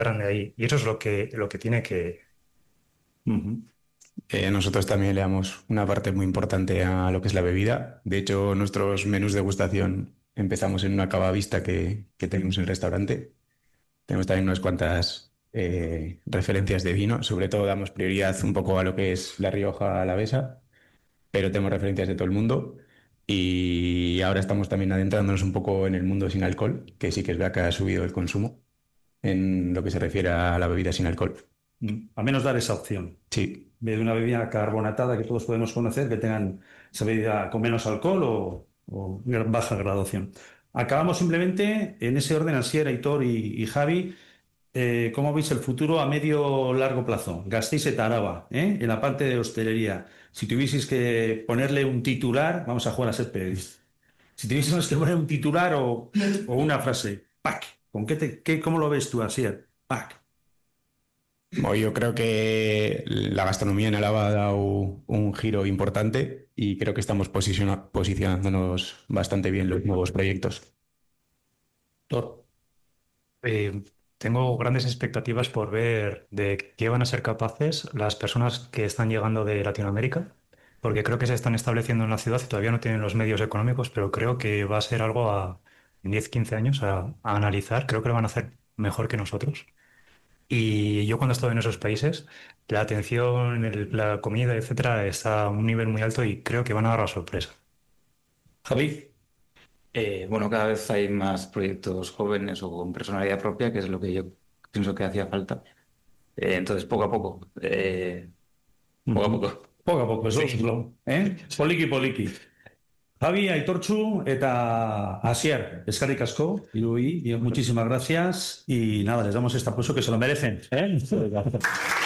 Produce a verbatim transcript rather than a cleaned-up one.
grande ahí. Y eso es lo que, lo que tiene que... Uh-huh. Eh, nosotros también le damos una parte muy importante a lo que es la bebida. De hecho, nuestros menús de degustación empezamos en una cava vista que, que tenemos en el restaurante. Tenemos también unas cuantas eh, referencias de vino. Sobre todo damos prioridad un poco a lo que es la Rioja Alavesa, pero tenemos referencias de todo el mundo. Y ahora estamos también adentrándonos un poco en el mundo sin alcohol, que sí que es verdad que ha subido el consumo en lo que se refiere a la bebida sin alcohol. Al menos dar esa opción. Sí. De una bebida carbonatada que todos podemos conocer, que tengan esa bebida con menos alcohol o, o baja graduación. Acabamos simplemente en ese orden, Asier, Aitor y, y Javi. Eh, ¿cómo veis el futuro a medio o largo plazo? Gasteiz eta Araba, ¿eh? En la parte de hostelería. Si tuvieseis que ponerle un titular, vamos a jugar a ser periodistas. Si tuvieseis que poner un titular o, o una frase, ¡pac! ¿Con qué te, qué, ¿Cómo lo ves tú, Asier? ¡Pac! Bueno, yo creo que la gastronomía en Álava ha dado un giro importante y creo que estamos posiciona- posicionándonos bastante bien en los nuevos proyectos. Tor. Eh, tengo grandes expectativas por ver de qué van a ser capaces las personas que están llegando de Latinoamérica, porque creo que se están estableciendo en la ciudad y todavía no tienen los medios económicos, pero creo que va a ser algo a, en diez quince años a, a analizar. Creo que lo van a hacer mejor que nosotros. Y yo cuando he estado en esos países, la atención, el- la comida, etcétera, está a un nivel muy alto y creo que van a dar la sorpresa. Javi. Eh, bueno, cada vez hay más proyectos jóvenes o con personalidad propia, que es lo que yo pienso que hacía falta. Eh, entonces, poco a poco, eh, poco a poco. Poco a poco, eso Sí. es lo, ¿eh? Poliki, poliki. Javi, Aitortzu eta Asier, eskerrik asko, y muchísimas gracias y nada, les damos este aplauso que se lo merecen, ¿eh?